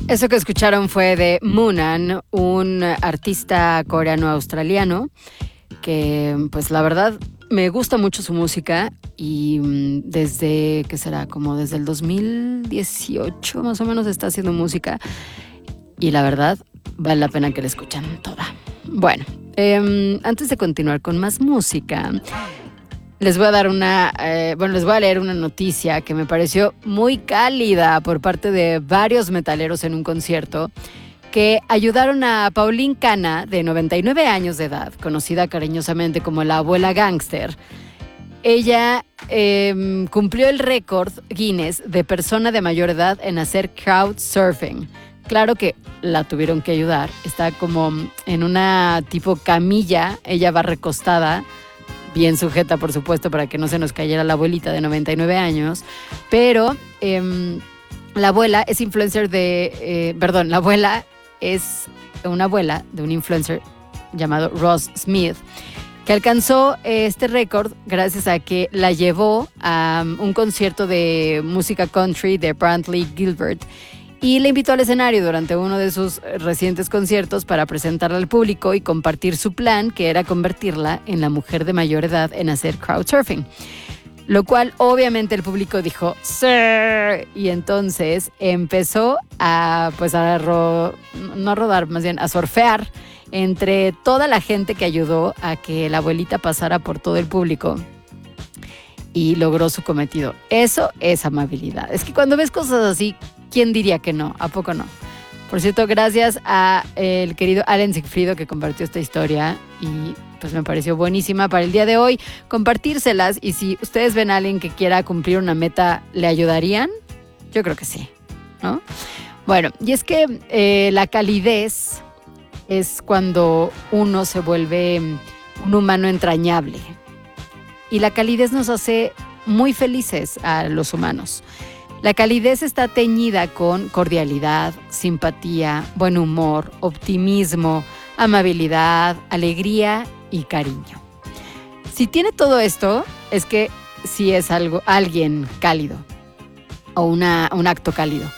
Eso que escucharon fue de Moonan, un artista coreano-australiano que, pues la verdad, me gusta mucho su música y desde, ¿qué será? Como desde el 2018 más o menos está haciendo música y la verdad vale la pena que la escuchen toda. Bueno, antes de continuar con más música, les voy a dar les voy a leer una noticia que me pareció muy cálida por parte de varios metaleros en un concierto que ayudaron a Pauline Cana, de 99 años de edad, conocida cariñosamente como la abuela gángster. Ella cumplió el récord Guinness de persona de mayor edad en hacer crowdsurfing. Claro que la tuvieron que ayudar. Está como en una tipo camilla, ella va recostada, bien sujeta, por supuesto, para que no se nos cayera la abuelita de 99 años. Pero la abuela es influencer la abuela es una abuela de un influencer llamado Ross Smith, que alcanzó este récord gracias a que la llevó a un concierto de música country de Brantley Gilbert y le invitó al escenario durante uno de sus recientes conciertos para presentarla al público y compartir su plan, que era convertirla en la mujer de mayor edad en hacer crowdsurfing. Lo cual obviamente el público dijo ¡sí! Y entonces empezó a surfear entre toda la gente que ayudó a que la abuelita pasara por todo el público y logró su cometido. Eso es amabilidad. Es que cuando ves cosas así, ¿quién diría que no? ¿A poco no? Por cierto, gracias a el querido Allen Sigfrido que compartió esta historia y pues me pareció buenísima para el día de hoy compartírselas, y si ustedes ven a alguien que quiera cumplir una meta, ¿le ayudarían? Yo creo que sí, ¿no? Bueno, y es que la calidez es cuando uno se vuelve un humano entrañable y la calidez nos hace muy felices a los humanos. La calidez está teñida con cordialidad, simpatía, buen humor, optimismo, amabilidad, alegría y cariño. Si tiene todo esto, es que sí es alguien cálido o un acto cálido.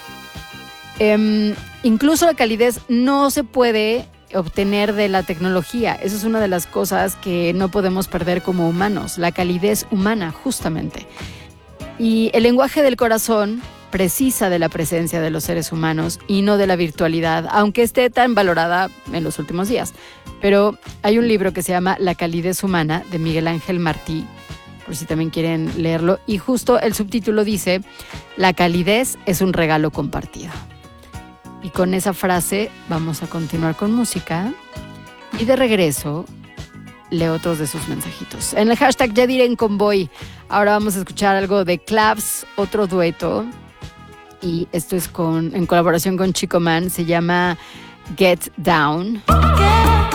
Incluso la calidez no se puede obtener de la tecnología. Eso es una de las cosas que no podemos perder como humanos, la calidez humana, justamente. Y el lenguaje del corazón precisa de la presencia de los seres humanos y no de la virtualidad, aunque esté tan valorada en los últimos días. Pero hay un libro que se llama La calidez humana, de Miguel Ángel Martí, por si también quieren leerlo, y justo el subtítulo dice: la calidez es un regalo compartido. Y con esa frase vamos a continuar con música y de regreso leo otros de sus mensajitos. En el hashtag Ya Diré en Convoy, ahora vamos a escuchar algo de Claps, otro dueto, y esto es en colaboración con Chico Man, se llama Get Down.